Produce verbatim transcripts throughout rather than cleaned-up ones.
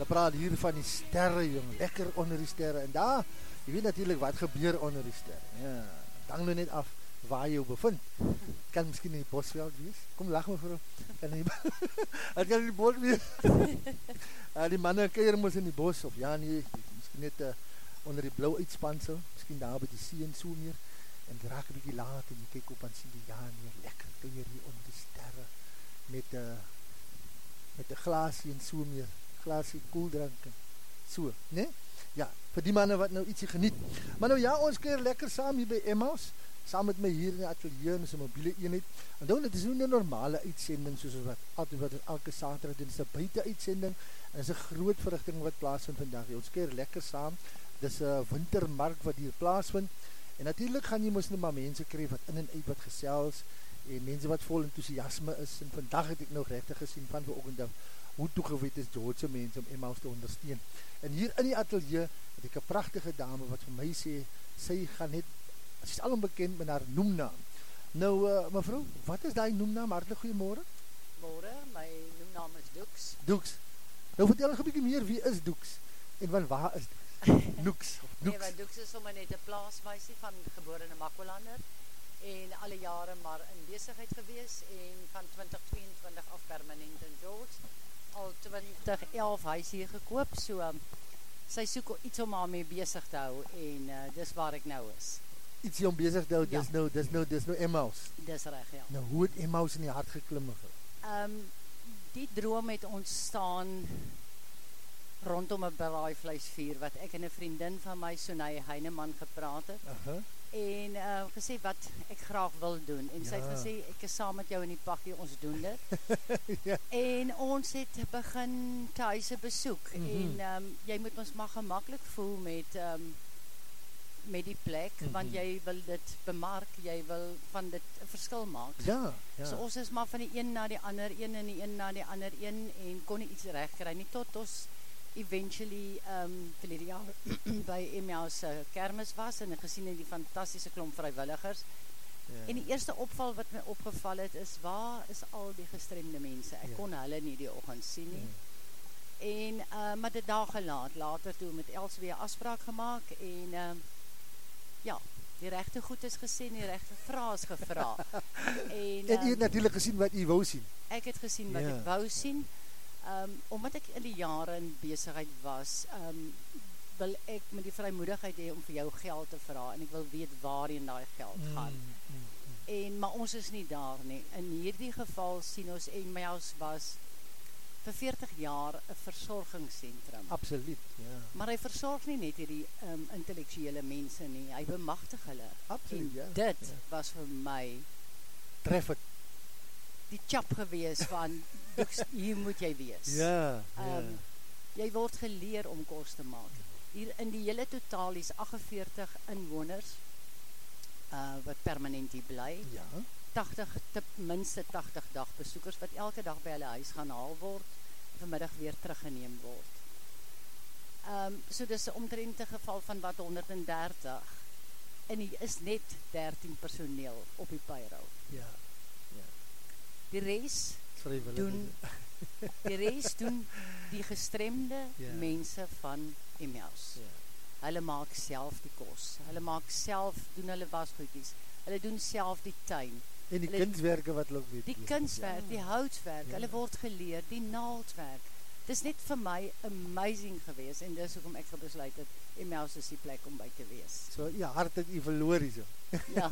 Hulle praat hier van die sterre, jong, lekker onder die sterre. En daar, jy weet natuurlijk wat gebeur onder die sterre. Ja, hang nou net af waar jy jou bevind. Kan miskien in die bosveld wees. Kom, lach me vir kan nie, het kan in die bos wees. uh, die manne keier mos in die bos, of ja nie, miskien net uh, onder die blauw uitspansel, miskien daar by die see en so meer. En het raak een bykie laat en jy kyk op en sien die ja nie, lekker keier hier onder die sterre. Met uh, met een glaasie en so meer, glaasie koeldrank en so, ne? Ja, vir die manne wat nou ietsie geniet. Maar nou ja, ons keer lekker saam hier by Emmaus, saam met my hier in die atelier, in sy mobiele eenheid. En dan, dit is nou een normale uitsending, soos wat altyd wat elke saterdag doen, dit is een buiten uitsending, en dit is een groot verrigting wat plaasvind vandag. Ons keer lekker saam, dit is een wintermark wat hier plaasvind, en natuurlijk gaan jy mos nou maar mense kry wat in en uit wat gesels, en mense wat vol enthousiasme is, en vandag het ek nog rechtig gesien van vanoggend af, hoe toegeweet is George mense om Emmaus te ondersteun. En hier in die atelier het ek een prachtige dame wat vir my sê, sy gaan net, sy is al onbekend met haar noemnaam. Nou, uh, mevrou, wat is die noemnaam? Hartelijk goeiemorgen. Morgen, my noemnaam is Doeks. Doeks. Nou vertel ek 'n bietjie meer, wie is Doeks? En van waar is Doeks? Noeks. Nee, want Doeks is sommer net 'n plaasmeisie van gebore in Makwalander en alle jare maar in besigheid gewees en van twintig tweeëntwintig af permanent in George. Al twintig elf huis hier gekoop, so um, sy soek iets om haar mee besig te hou en uh, dis waar ek nou is. Iets om bezig te hou, ja. dis nou, dis nou, dis nou Emmaus. Dis reg, ja. Nou, hoe het Emmaus in die hart geklim? Um, die droom het ontstaan rondom 'n braaivleisvuur wat ek en 'n vriendin van my, Sonay Heineman, gepraat het. Uh-huh. En uh, gesê wat ek graag wil doen. En ja. sy het gesê, ek is saam met jou in die pakkie, ons doen dit. ja. En ons het begin thuise besoek. Mm-hmm. En um, jy moet ons maar gemaklik voel met, um, met die plek, mm-hmm. want jy wil dit bemark, jy wil van dit 'n verskil maak. Ja, ja. So ons is maar van die een na die ander, een en die een na die ander een, en kon nie iets reg kry nie, tot ons eventually um, verlede jaar by Emmaus uh, kermis was en ek gesien het die fantastische klomp vrywilligers. Ja. En die eerste opval wat my opgeval het is, waar is al die gestremde mense? Ek ja. kon hulle nie die oggend sien nie. Ja. En, uh, maar dit daar gelaat, later toe met Els weer afspraak gemaakt en uh, ja, die regte goed is gesien, die regte vraag is gevra. en, en u het natuurlijk gesien wat u wou sien. Ek het gesien wat ja. ek wou sien. Um, omdat ek in die jare in besigheid was, um, wil ek met die vrymoedigheid hê om vir jou geld te vra, en ek wil weet waarheen daai geld gaan. Mm, mm, mm. En, maar ons is nie daar nie. In hierdie geval sien ons, en my huis was vir veertig jaar 'n versorgingsentrum. Absoluut, ja. Maar hy versorg nie net hierdie um, intellektuele mense nie, hy bemagtig hulle. Absoluut, en ja. dit ja. was vir my treffend. Die chap gewees van, hier moet jy wees. Ja, ja. Um, jy word geleer om kos te maak. Hier in die hele totaal is agt en veertig inwoners uh, wat permanent hier bly. Ja. tagtig, ten minste tagtig dagbesoekers wat elke dag by hulle huis gaan haal word, vanmiddag weer teruggeneem word. Um, so dis omtrent 'n geval van wat honderd en dertig, en hier is net dertien personeel op die payroll. Ja. ja. Die res doen, die res doen die gestremde ja. mense van Emmaus. Ja. Hulle maak self die kos, hulle maak self, doen hulle wasgoedjies, hulle doen self die tuin. En die hulle, kunswerke wat hulle ook weet. Die kunswerk, ja. die houtwerk, ja. hulle word geleer, die naaldwerk. Dis net vir my amazing gewees, en dis hoekom ek besluit het, Emmaus is die plek om by te wees. So, ja, hart het u verloor hier so. Ja.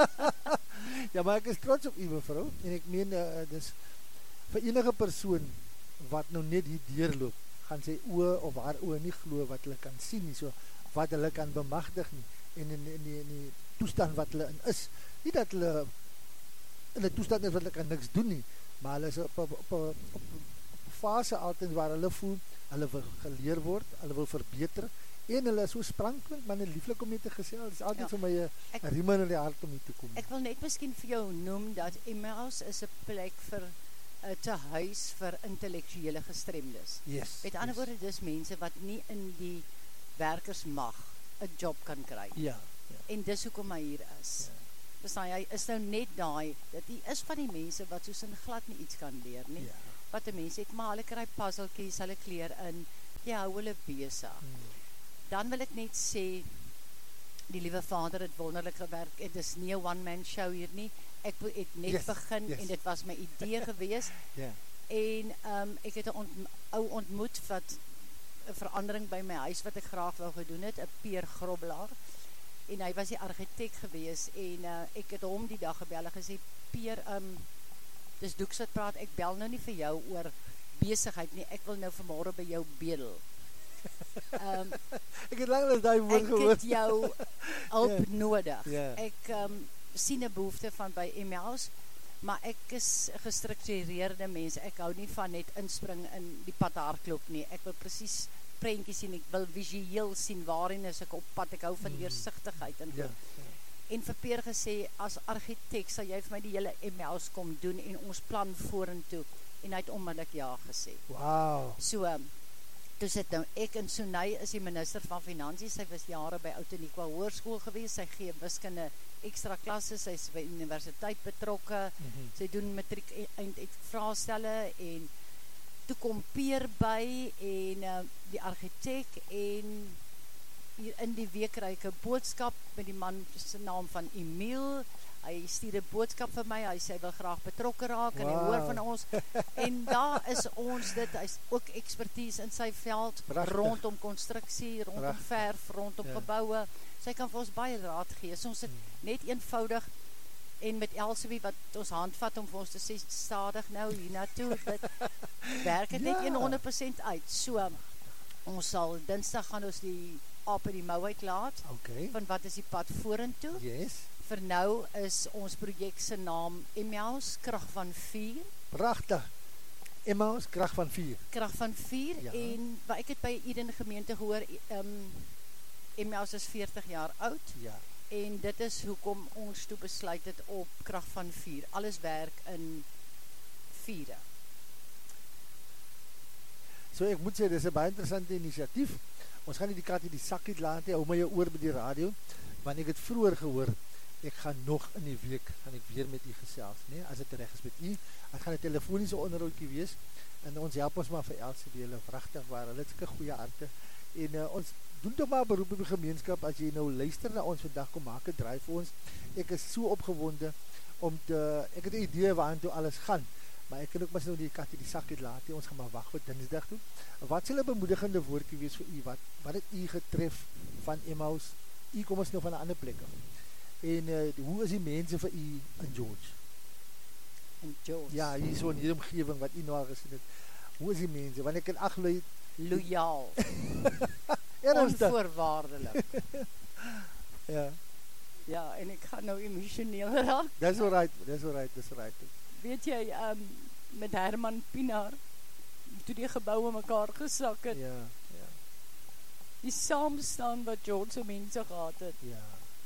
ja, maar ek is trots op u, mevrou, en ek meen, uh, dis, vir enige persoon, wat nou net hier deurloop, gaan sy oë of haar oë nie glo wat hulle kan sien nie, so, wat hulle kan bemagtig nie, en in, in, die, in die toestand wat hulle in is, nie dat hulle in die toestand is wat hulle kan niks doen nie, maar hulle is op, op, op, op, op fase altyd waar hulle voel, hulle wil geleer word, hulle wil verbeter, en hulle is so sprankend, maar net lieflik om mee te gesel, het is altyd ja, vir my een riem in die hart om mee te kom. Ek wil net miskien vir jou noem, dat Emmaus is een plek vir, uh, te huis vir intellektuele gestremdes. Yes. Met ander yes. woorde, dis mense wat nie in die werkersmag een job kan kry. Ja. ja. En dis hoekom hy hier is. Ja. Verstaan, hy is nou net daai, dat hy is van die mense wat soos in glad nie iets kan leer nie. Ja. Wat die mense het, maar hulle kry puzzelkies, hulle kleer in, jy hou hulle besig. Hmm. Dan wil ek net sê, die liewe Vader het wonderlik gewerk, het is nie 'n one-man show hier nie, ek het net Yes, begin, yes. en dit was my idee gewees, Ja. en um, ek het 'n ont, ou ontmoet, wat 'n verandering by my huis, wat ek graag wou gedoen het, 'n Peer Grobbelaar, en hy was die argitek gewees, en uh, ek het hom die dag gebel, en gesê, Peer, um, dis Doeks wat praat, ek bel nou nie vir jou oor besigheid nie, ek wil nou vanmôre by jou bedel. Um, Ek het lank as daai woord ek gehoor. het jou hulp Ja. nodig. Ja. Ek um, sien 'n behoefte van by M L's, maar ek is 'n gestruktureerde mens. Ek hou nie van net inspring in die pad hardloop nie. Ek wil presies prentjies sien, ek wil visueel sien waarheen is ek op pad. Ek hou van Mm. deursigtigheid en Ja. goed. En vir Peer gesê, as argitek sal jy vir my die hele M L's kom doen en ons plan vorentoe, en hy het onmiddellik ja gesê. Wow. So, um, toe sit nou, ek en Sunay is die minister van Finansies, sy was jare by Outeniqua Hoërskool gewees, sy gee wiskunde ekstra klasse, sy is by universiteit betrokke, Mm-hmm. sy doen matriek eind uit vraestelle, en toe kom Peer by, en uh, die argitek, en hier in die week kry ek 'n boodskap met die man se naam van Emile, hy stuur 'n boodskap vir my, hy sê hy wil graag betrokke raak, en hy Wow. hoor van ons, en daar is ons dit, hy is ook expertise in sy veld, Prachtig. rondom constructie, rondom Prachtig. verf, rondom Ja. gebouwe, sy kan vir ons baie raad gee, so ons sit net eenvoudig, en met Elsebie wat ons handvat om vir ons te sê, stadig nou hiernatoe, dit werk het net Ja. honderd persent uit, so, ons sal, dinsdag gaan ons die aap in die mou uitlaat, Okay. van wat is die pad vorentoe, Yes. vir nou is ons projek se naam Emmaus, Krag van vier, Pragtig. Emmaus, krag van vier. Krag van vier, Ja. en wat ek het by Eden gemeente gehoor, um, Emmaus is veertig jaar oud, Ja. en dit is hoekom ons toe besluit het op Krag van vier, alles werk in vierde. So ek moet sê, dis 'n baie interessante inisiatief. Ons gaan nie die kat in die sak het laat nie, hou my jou oor by die radio, want ek het vroeër gehoor, ek gaan nog in die week, gaan ek weer met u gesels, nee, as dit reg is met u, het gaan 'n telefoniese onderhoudjie wees, en ons help ons maar vir Elsebie, hulle vragtig waar, hulle het sulke goeie harte, en uh, ons doen toch maar beroep op die gemeenskap, as jy nou luister na ons vandag, kom maak het draai vir ons, ek is so opgewonde, om te, ek het 'n idee waaraan toe alles gaan, maar ek kan ook maar nou die kat in die sak het laat, ons gaan maar wag vir Dinsdag toe. Wat sal 'n bemoedigende woordjie wees vir u, wat, wat het u getref van Emmaus, u kom ons nou van 'n ander plek af, en uh, hoe is die mense vir u in George? In George. Ja, hier so in hierdie omgewing wat u nou al gesien het, hoe is die mense, want ek het agluid, Loyaal, ernstig, onvoorwaardelik, ja, ja, en ek gaan nou emosioneel raak, dis alright, dis alright, dis alright, weet jy, um, met Herman Pienaar, toe die gebouwe mekaar gesak het, ja, ja, die saamstaan wat George se mense gehad het, ja,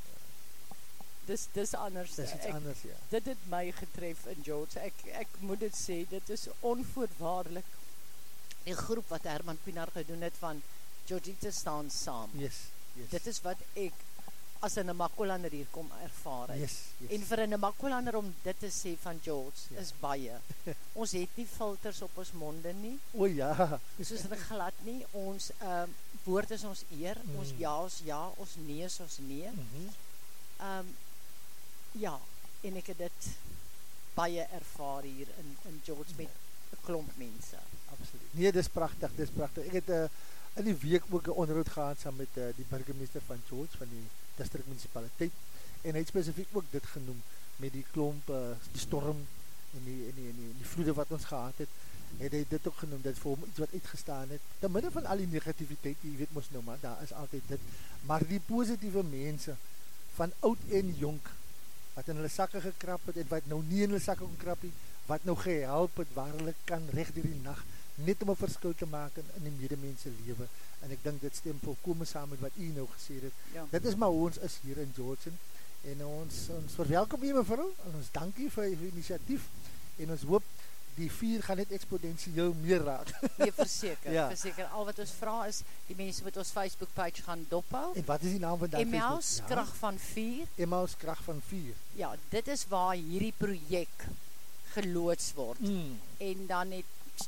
dis, dis anders, dis iets ek, anders, ja, dit het my getref in George, ek, ek moet dit sê, dit is onvoorwaardelik, die groep wat Herman Pienaar gedoen het van Georgita staan saam, yes, yes, dit is wat ek, as in 'n Makolander hier kom ervaar het, yes, yes, en vir 'n Makolander om dit te sê van George, Ja. is baie, ons het nie filters op ons monde nie, o ja, soos in glad nie, ons um, woord is ons eer, Mm. ons ja is ja, ons nee is ons nee, mhm, um, ja, en ek het dit baie ervaar hier in, in George met 'n klomp mense. absoluut, nee, dis prachtig, dis prachtig, ek het uh, in die week ook 'n onderhoud gehad saam met uh, die burgemeester van George, van die district municipaliteit, en hy het spesifiek ook dit genoem, met die klomp, uh, die storm, en die, en, die, en, die, en die vloede wat ons gehad het, het hy dit ook genoem, dit vir hom iets wat uitgestaan het, te midden van al die negativiteit, jy weet mos nou maar, daar is altyd dit, maar die positieve mense, van oud en jonk, wat in hulle sakke gekrap het, en wat nou nie in hulle sakke kon krap het, wat nou gehelp het, waar hulle kan recht die nacht, net om 'n verskil te maak in, in die medemense lewe, en ek dink dit stem volkome saam met wat u nou gesê het, Ja. dit is maar hoe ons is hier in George, en ons, ons verwelkom u mevrou, en ons dank u vir uw initiatief, en ons hoop, die vier gaan net exponentieel meer raak. Nee, verseker, Ja. verseker, al wat ons vra is, die mense met ons Facebook page gaan dophou, En wat is die naam van dat Emmaus, Facebook? Krag van vier, Emmaus, krag van vier. ja, dit is waar hierdie projek geloods word, Mm. en dan het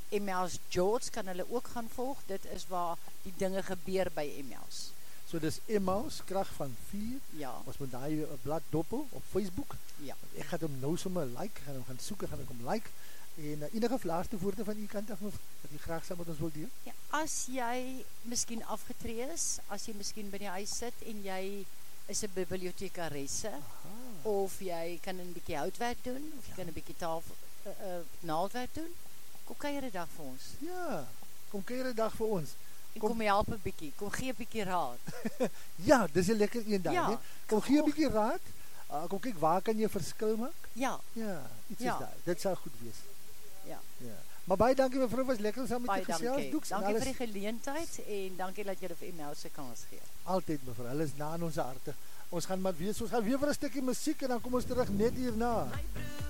Emmaus George kan hulle ook gaan volg. Dit is waar die dinge gebeur by Emmaus. So dis Emmaus, krag van vier. Ja. Ons moet daai blad doppel op Facebook. Ja. Ek gaan hom nou sommer like, gaan hom gaan soek, gaan ek hom like. En uh, enige laaste woorde van u kant af, wat u graag saam met ons wil deel? Ja, as jy miskien afgetree is, as jy miskien by die huis sit en jy is 'n bibliotekaresse, of jy kan 'n bietjie houtwerk doen, of jy ja. kan 'n bietjie tafel uh, uh, naaldwerk doen, kom kuier 'n dag vir ons. Ja, kom kuier 'n dag vir ons. En kom, kom help 'n bietjie, kom gee 'n bietjie raad. Ja, dis 'n lekker een daai, ja, nee. Kom gee 'n bietjie raad. Uh, kom kyk waar kan jy verskil maak? Ja. Ja, iets ja. is daai. Dit sou goed wees. Ja. Ja. Maar baie dankie mevrou, was lekker saam met baie u gesels. Doeks, dankie vir die geleentheid en dankie dat jy vir Emmaus se kans gee. Altyd mevrou, hulle is na in ons harte. Ons gaan maar weer, ons gaan weer vir 'n stukkie musiek en dan kom ons terug net hierna.